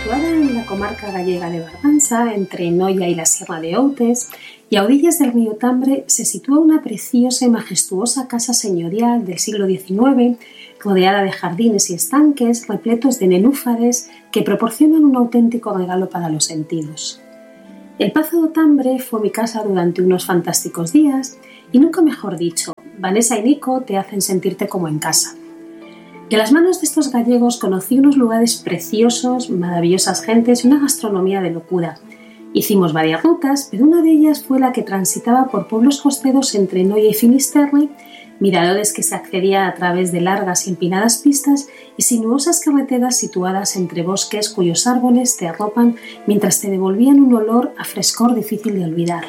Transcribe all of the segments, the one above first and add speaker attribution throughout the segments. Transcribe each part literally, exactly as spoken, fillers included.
Speaker 1: Situada en la comarca gallega de Barbanza, entre Noia y la Sierra de Outes, y a orillas del río Tambre, se sitúa una preciosa y majestuosa casa señorial del siglo diecinueve, rodeada de jardines y estanques repletos de nenúfares que proporcionan un auténtico regalo para los sentidos. El Pazo do Tambre fue mi casa durante unos fantásticos días y nunca mejor dicho, Vanessa y Nico te hacen sentirte como en casa. De las manos de estos gallegos conocí unos lugares preciosos, maravillosas gentes y una gastronomía de locura. Hicimos varias rutas, pero una de ellas fue la que transitaba por pueblos costeros entre Noia y Finisterre, miradores que se accedía a través de largas y empinadas pistas y sinuosas carreteras situadas entre bosques cuyos árboles te arropan mientras te devolvían un olor a frescor difícil de olvidar.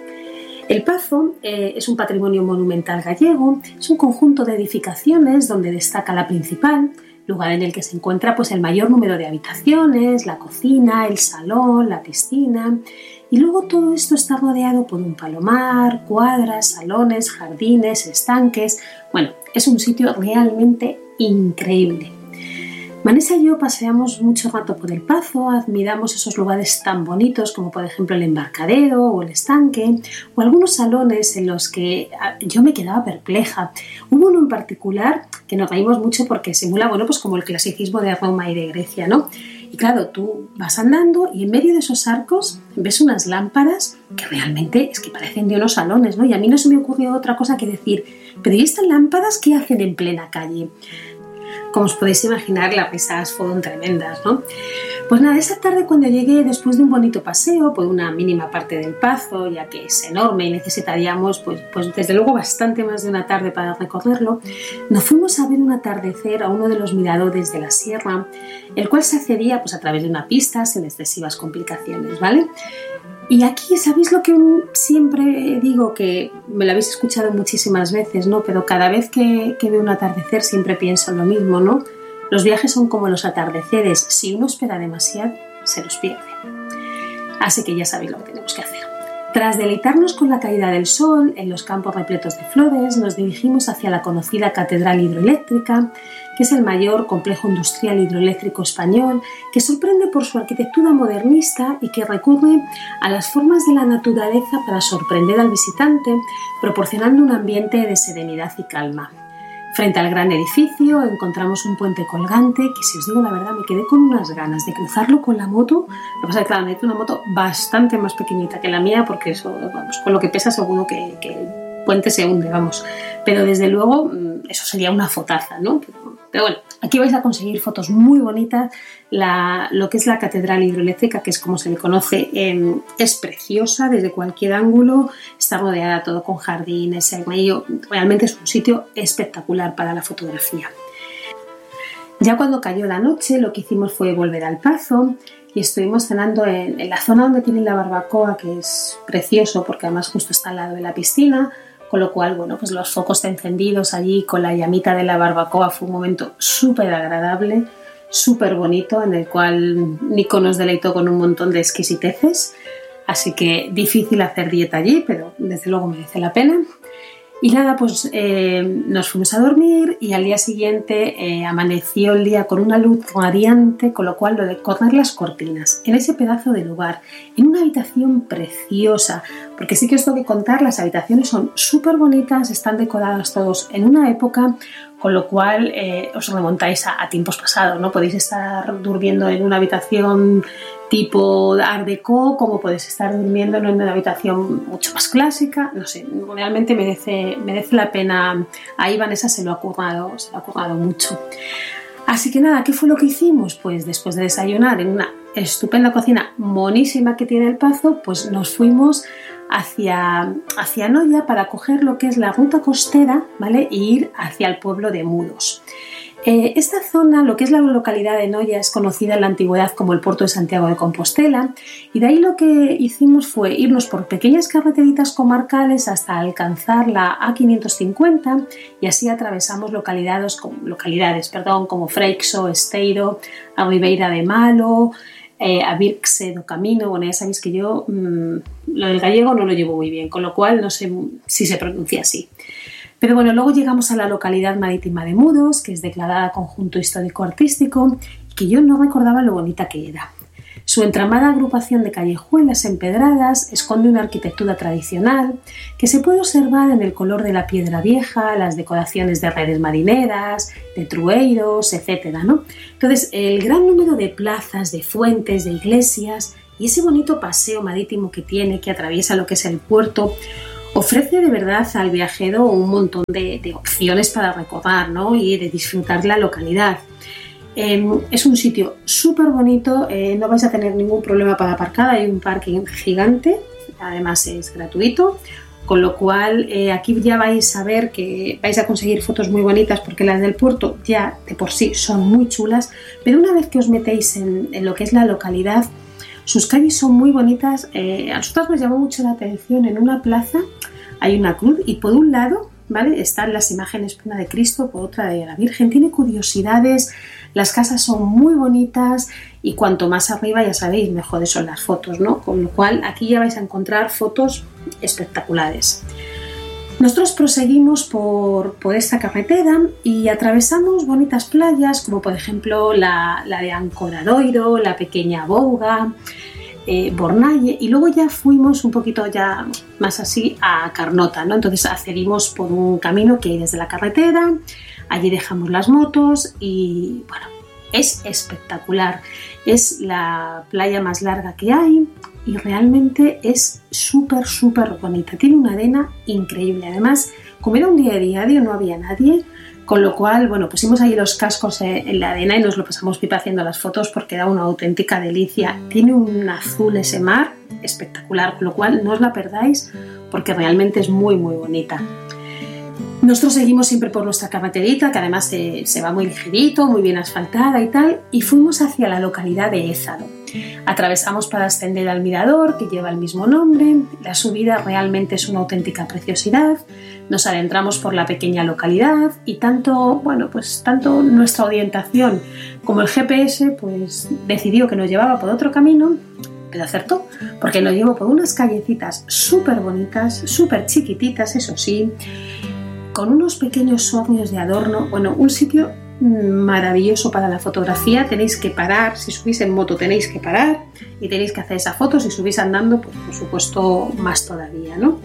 Speaker 1: El Pazo eh, es un patrimonio monumental gallego, es un conjunto de edificaciones donde destaca la principal, lugar en el que se encuentra pues, el mayor número de habitaciones, la cocina, el salón, la piscina, y luego todo esto está rodeado por un palomar, cuadras, salones, jardines, estanques. Bueno, es un sitio realmente increíble. Vanessa y yo paseamos mucho rato por el Pazo, admiramos esos lugares tan bonitos como por ejemplo el embarcadero o el estanque o algunos salones en los que yo me quedaba perpleja. Hubo uno en particular que nos reímos mucho porque simula, bueno, pues como el clasicismo de Roma y de Grecia, ¿no? Y claro, tú vas andando y en medio de esos arcos ves unas lámparas que realmente es que parecen de unos salones, ¿no? Y a mí no se me ocurrió otra cosa que decir, pero ¿y estas lámparas qué hacen en plena calle? Como os podéis imaginar, las risas fueron tremendas, ¿no? Pues nada, esa tarde cuando llegué, después de un bonito paseo por una mínima parte del Pazo, ya que es enorme y necesitaríamos, pues, pues desde luego, bastante más de una tarde para recorrerlo, nos fuimos a ver un atardecer a uno de los miradores de la sierra, el cual se accedía pues, a través de una pista sin excesivas complicaciones, ¿vale? Y aquí, ¿sabéis lo que siempre digo? Que me lo habéis escuchado muchísimas veces, ¿no? Pero cada vez que, que veo un atardecer siempre pienso en lo mismo, ¿no? Los viajes son como los atardeceres. Si uno espera demasiado, se los pierde. Así que ya sabéis lo que tenemos que hacer. Tras deleitarnos con la caída del sol en los campos repletos de flores, nos dirigimos hacia la conocida Catedral Hidroeléctrica, que es el mayor complejo industrial hidroeléctrico español, que sorprende por su arquitectura modernista y que recurre a las formas de la naturaleza para sorprender al visitante, proporcionando un ambiente de serenidad y calma. Frente al gran edificio encontramos un puente colgante que, si os digo la verdad, me quedé con unas ganas de cruzarlo con la moto. Lo que pasa es que, claro, necesito una moto bastante más pequeñita que la mía porque eso, vamos, con lo que pesa seguro que, que el puente se hunde, vamos. Pero desde luego eso sería una fotaza, ¿no? Pero, pero bueno, aquí vais a conseguir fotos muy bonitas. La, lo que es la Catedral Hidroeléctrica, que es como se le conoce, eh, es preciosa desde cualquier ángulo, está rodeada todo con jardines, el río, realmente es un sitio espectacular para la fotografía. Ya cuando cayó la noche, lo que hicimos fue volver al Pazo y estuvimos cenando en, en la zona donde tienen la barbacoa, que es precioso porque además justo está al lado de la piscina, con lo cual, bueno, pues los focos encendidos allí con la llamita de la barbacoa fue un momento súper agradable, súper bonito, en el cual Nico nos deleitó con un montón de exquisiteces, así que difícil hacer dieta allí, pero desde luego merece la pena. Y nada, pues eh, nos fuimos a dormir y al día siguiente eh, amaneció el día con una luz radiante, con lo cual lo de correr las cortinas en ese pedazo de lugar, en una habitación preciosa, porque sí que os tengo que contar, las habitaciones son súper bonitas, están decoradas todos en una época, con lo cual eh, os remontáis a, a tiempos pasados, ¿no? Podéis estar durmiendo en una habitación tipo Art Deco, como podéis estar durmiendo en una habitación mucho más clásica, no sé, realmente merece, merece la pena. Ahí Vanessa se lo ha currado, se lo ha currado mucho. Así que nada, ¿qué fue lo que hicimos? Pues después de desayunar en una estupenda cocina monísima que tiene el Pazo, pues nos fuimos hacia, hacia Noia para coger lo que es la ruta costera, ¿vale? E ir hacia el pueblo de Muros. Eh, esta zona, lo que es la localidad de Noia, es conocida en la antigüedad como el puerto de Santiago de Compostela, y de ahí lo que hicimos fue irnos por pequeñas carreteritas comarcales hasta alcanzar la A quinientos cincuenta y así atravesamos localidades, localidades perdón, como Freixo, Esteiro, a Ribeira de Malo, eh, a Birxe do Camino. Bueno, ya sabéis que yo mmm, lo del gallego no lo llevo muy bien, con lo cual no sé si se pronuncia así. Pero bueno, luego llegamos a la localidad marítima de Muros, que es declarada conjunto histórico-artístico y que yo no recordaba lo bonita que era. Su entramada agrupación de callejuelas empedradas esconde una arquitectura tradicional que se puede observar en el color de la piedra vieja, las decoraciones de redes marineras, de trueiros, etcétera, ¿no? Entonces, el gran número de plazas, de fuentes, de iglesias y ese bonito paseo marítimo que tiene, que atraviesa lo que es el puerto, ofrece de verdad al viajero un montón de, de opciones para recorrer, ¿no? Y de disfrutar la localidad. Eh, es un sitio súper bonito, eh, no vais a tener ningún problema para aparcar, hay un parking gigante, además es gratuito, con lo cual eh, aquí ya vais a ver que vais a conseguir fotos muy bonitas porque las del puerto ya de por sí son muy chulas, pero una vez que os metéis en, en lo que es la localidad, sus calles son muy bonitas. Eh, a nosotros nos llamó mucho la atención, en una plaza hay una cruz y por un lado, ¿vale?, están las imágenes, una de Cristo, por otra de la Virgen, tiene curiosidades, las casas son muy bonitas y cuanto más arriba, ya sabéis, mejores son las fotos, ¿no? Con lo cual aquí ya vais a encontrar fotos espectaculares. Nosotros proseguimos por, por esta carretera y atravesamos bonitas playas como por ejemplo la, la de Ancoradoiro, la pequeña Bouga, eh, Bornalle, y luego ya fuimos un poquito ya más así a Carnota, ¿no? Entonces accedimos por un camino que hay desde la carretera, allí dejamos las motos y bueno, es espectacular, es la playa más larga que hay y realmente es súper súper bonita, tiene una arena increíble, además como era un día de diario no había nadie, con lo cual bueno, pusimos ahí los cascos en la arena y nos lo pasamos pipa haciendo las fotos porque era una auténtica delicia, tiene un azul ese mar espectacular, con lo cual no os la perdáis porque realmente es muy muy bonita. Nosotros seguimos siempre por nuestra carreterita, que además se, se va muy ligerito, muy bien asfaltada y tal, y fuimos hacia la localidad de Ézaro. Atravesamos para ascender al mirador, que lleva el mismo nombre, la subida realmente es una auténtica preciosidad, nos adentramos por la pequeña localidad y tanto, bueno, pues tanto nuestra orientación como el G P S pues decidió que nos llevaba por otro camino, pero acertó, porque nos llevó por unas callecitas súper bonitas, súper chiquititas, eso sí, con unos pequeños hornios de adorno, bueno, un sitio maravilloso para la fotografía, tenéis que parar, si subís en moto tenéis que parar y tenéis que hacer esa foto, si subís andando, pues por supuesto más todavía, ¿no?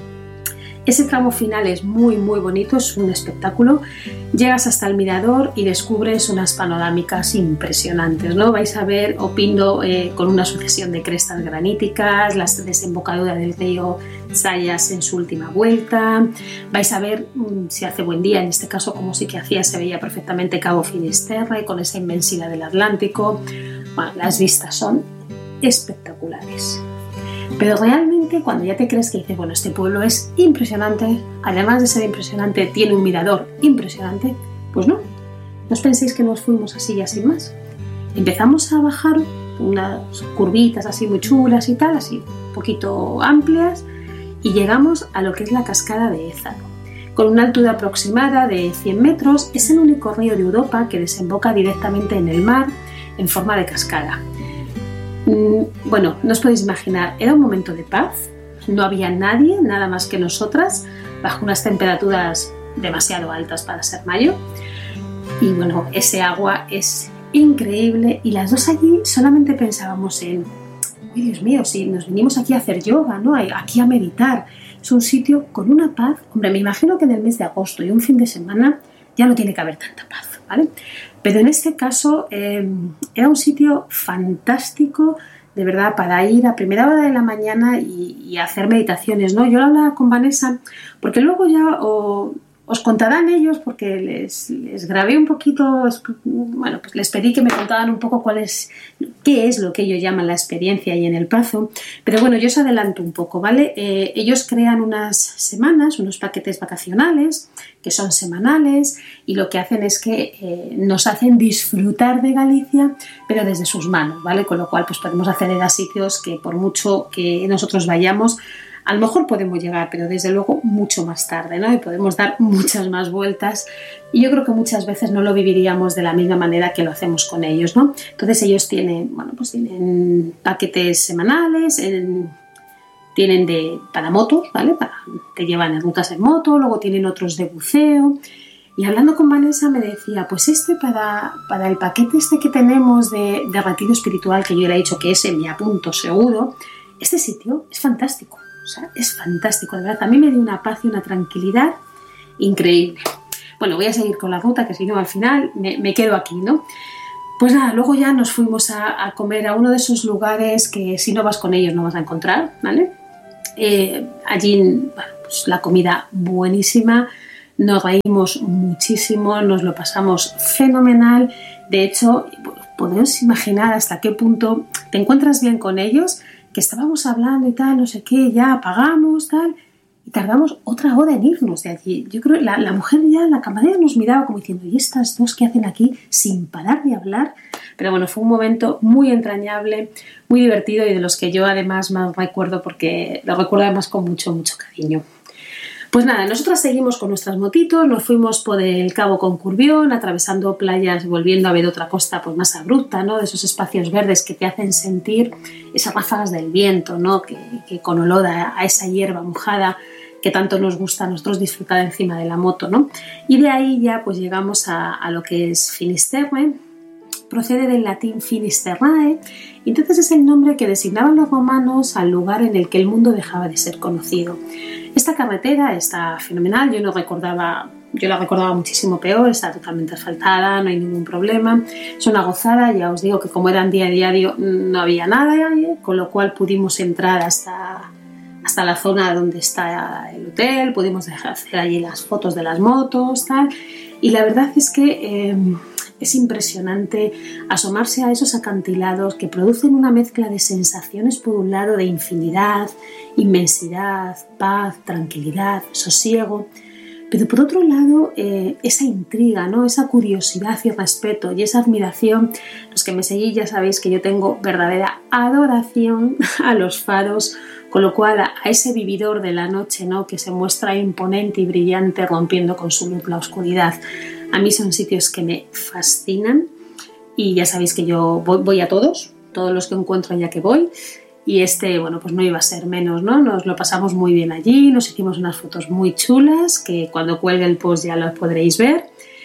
Speaker 1: Ese tramo final es muy muy bonito, es un espectáculo, llegas hasta el mirador y descubres unas panorámicas impresionantes, ¿no? Vais a ver Opindo eh, con una sucesión de crestas graníticas, la desembocadura del río Zayas en su última vuelta, vais a ver, si hace buen día, en este caso como sí que hacía, se veía perfectamente Cabo Finisterre con esa inmensidad del Atlántico, bueno, las vistas son espectaculares. Pero realmente cuando ya te crees que dices, bueno, este pueblo es impresionante, además de ser impresionante, tiene un mirador impresionante, pues no, no os penséis que nos fuimos así y así más. Empezamos a bajar unas curvitas así muy chulas y tal, así un poquito amplias, y llegamos a lo que es la cascada de Ézaro. Con una altura aproximada de cien metros, es el único río de Europa que desemboca directamente en el mar en forma de cascada. Bueno, no os podéis imaginar, era un momento de paz, no había nadie, nada más que nosotras, bajo unas temperaturas demasiado altas para ser mayo, y bueno, ese agua es increíble y las dos allí solamente pensábamos en, ¡ay, Dios mío, si nos vinimos aquí a hacer yoga, ¿no?, aquí a meditar! Es un sitio con una paz, hombre, me imagino que en el mes de agosto y un fin de semana ya no tiene que haber tanta paz, ¿vale? Pero en este caso eh, era un sitio fantástico, de verdad, para ir a primera hora de la mañana y, y hacer meditaciones, ¿no? Yo lo hablaba con Vanessa, porque luego ya o, os contarán ellos, porque les, les grabé un poquito, bueno, pues les pedí que me contaran un poco cuál es, qué es lo que ellos llaman la experiencia ahí en El Pazo, pero bueno, yo os adelanto un poco, ¿vale? Eh, ellos crean unas semanas, unos paquetes vacacionales, que son semanales, y lo que hacen es que eh, nos hacen disfrutar de Galicia, pero desde sus manos, ¿vale? Con lo cual pues podemos acceder a sitios que por mucho que nosotros vayamos, a lo mejor podemos llegar, pero desde luego mucho más tarde, ¿no? Y podemos dar muchas más vueltas y yo creo que muchas veces no lo viviríamos de la misma manera que lo hacemos con ellos, ¿no? Entonces ellos tienen, bueno, pues tienen paquetes semanales, en, tienen de para motos, ¿vale? Para, te llevan en rutas en moto, luego tienen otros de buceo Y hablando con Vanessa me decía, pues este para, para el paquete este que tenemos de, de retiro espiritual, que yo le he dicho que ese me apunto seguro, este sitio es fantástico, o sea, es fantástico, de verdad, a mí me dio una paz y una tranquilidad increíble. Bueno, voy a seguir con la ruta, que si no al final me, me quedo aquí, ¿no? Pues nada, luego ya nos fuimos a, a comer a uno de esos lugares que si no vas con ellos no vas a encontrar, ¿vale? Eh, allí, bueno, pues la comida buenísima, nos reímos muchísimo, nos lo pasamos fenomenal. De hecho, podemos imaginar hasta qué punto te encuentras bien con ellos, que estábamos hablando y tal, no sé qué, ya pagamos, tal, y tardamos otra hora en irnos de allí. Yo creo que la, la mujer ya, la camarera nos miraba como diciendo, ¿y estas dos qué hacen aquí sin parar de hablar? Pero bueno, fue un momento muy entrañable, muy divertido y de los que yo además más recuerdo porque lo recuerdo además con mucho, mucho cariño. Pues nada, nosotras seguimos con nuestras motitos, nos fuimos por el Cabo Concurbión, atravesando playas, volviendo a ver otra costa pues más abrupta, ¿no? De esos espacios verdes que te hacen sentir esas ráfagas del viento, ¿no? Que, que con olor a, a esa hierba mojada que tanto nos gusta a nosotros disfrutar encima de la moto, ¿no? Y de ahí ya pues llegamos a, a lo que es Finisterre. Procede del latín Finisterrae, y entonces es el nombre que designaban los romanos al lugar en el que el mundo dejaba de ser conocido. Esta carretera está fenomenal, yo no recordaba, yo la recordaba muchísimo peor, está totalmente asfaltada, no hay ningún problema, es una gozada, ya os digo que como eran día a diario no había nada, con lo cual pudimos entrar hasta, hasta la zona donde está el hotel, pudimos dejar, hacer allí las fotos de las motos, tal, y la verdad es que eh, es impresionante asomarse a esos acantilados que producen una mezcla de sensaciones, por un lado, de infinidad, inmensidad, paz, tranquilidad, sosiego, pero por otro lado, eh, esa intriga, ¿no? Esa curiosidad y respeto y esa admiración. Los que me seguís ya sabéis que yo tengo verdadera adoración a los faros, con lo cual a, a ese vividor de la noche, ¿no? Que se muestra imponente y brillante rompiendo con su luz la oscuridad. A mí son sitios que me fascinan y ya sabéis que yo voy, voy a todos, todos los que encuentro ya que voy, y este, bueno, pues no iba a ser menos, ¿no? Nos lo pasamos muy bien allí, nos hicimos unas fotos muy chulas que cuando cuelgue el post ya las podréis ver.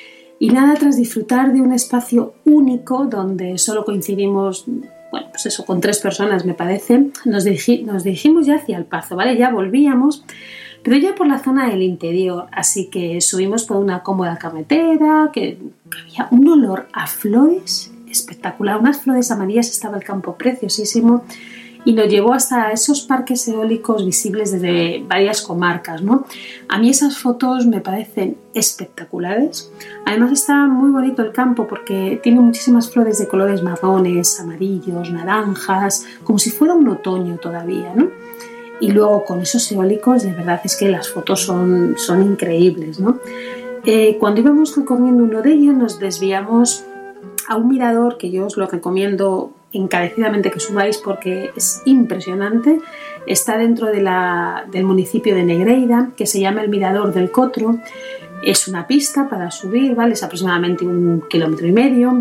Speaker 1: Y nada, tras disfrutar de un espacio único donde solo coincidimos, bueno, pues eso, con tres personas me parece, nos, dirigi- nos dirigimos ya hacia el Pazo, ¿vale? Ya volvíamos, pero ya por la zona del interior, así que subimos por una cómoda carretera, que, que había un olor a flores espectacular, unas flores amarillas, estaba el campo preciosísimo, y nos llevó hasta esos parques eólicos visibles desde varias comarcas, ¿no? A mí esas fotos me parecen espectaculares. Además está muy bonito el campo porque tiene muchísimas flores de colores marrones, amarillos, naranjas, como si fuera un otoño todavía, ¿no? Y luego con esos eólicos, de verdad es que las fotos son, son increíbles, ¿no? Eh, cuando íbamos recorriendo uno de ellos nos desviamos a un mirador que yo os lo recomiendo encarecidamente que subáis porque es impresionante. Está dentro de la, del municipio de Negreira, que se llama el Mirador del Cotro. Es una pista para subir, ¿vale? Es aproximadamente un kilómetro y medio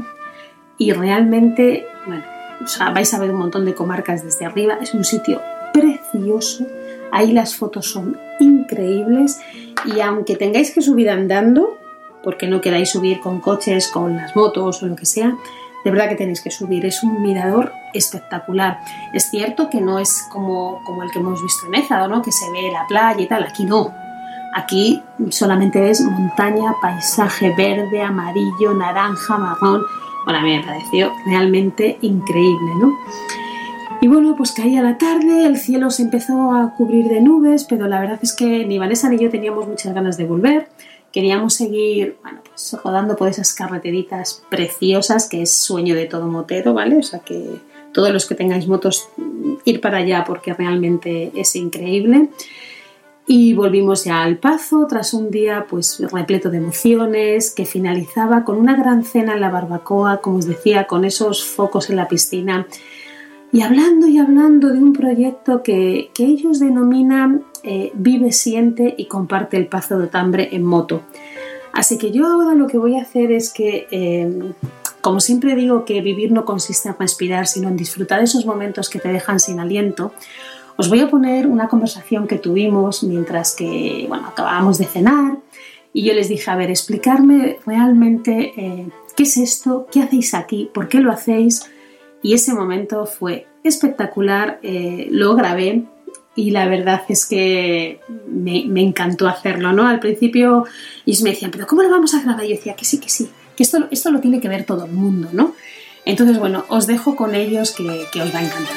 Speaker 1: y realmente, bueno, o sea, vais a ver un montón de comarcas desde arriba. Es un sitio precioso, ahí las fotos son increíbles y aunque tengáis que subir andando, porque no queráis subir con coches, con las motos o lo que sea, de verdad que tenéis que subir, es un mirador espectacular. Es cierto que no es como, como el que hemos visto en Ézaro, ¿no? Que se ve la playa y tal, aquí no. Aquí solamente ves montaña, paisaje verde, amarillo, naranja, marrón. Bueno, a mí me pareció realmente increíble, ¿no? Y bueno, pues caía la tarde, el cielo se empezó a cubrir de nubes, pero la verdad es que ni Vanessa ni yo teníamos muchas ganas de volver. Queríamos seguir, bueno, pues rodando por esas carreteritas preciosas, que es sueño de todo motero, ¿vale? O sea que todos los que tengáis motos, ir para allá porque realmente es increíble. Y volvimos ya al Pazo tras un día pues repleto de emociones que finalizaba con una gran cena en la barbacoa, como os decía, con esos focos en la piscina y hablando y hablando de un proyecto que, que ellos denominan eh, Vive, Siente y Comparte el Pazo de Otambre en moto. Así que yo ahora lo que voy a hacer es que, eh, como siempre digo que vivir no consiste en respirar, sino en disfrutar de esos momentos que te dejan sin aliento, os voy a poner una conversación que tuvimos mientras que, bueno, acabábamos de cenar y yo les dije, a ver, explicarme realmente eh, qué es esto, qué hacéis aquí, por qué lo hacéis. Y ese momento fue espectacular, eh, lo grabé y la verdad es que me, me encantó hacerlo, ¿no? Al principio ellos me decían, ¿pero cómo lo vamos a grabar? Y yo decía, que sí, que sí, que esto, esto lo tiene que ver todo el mundo, ¿no? Entonces, bueno, os dejo con ellos que, que os va a encantar.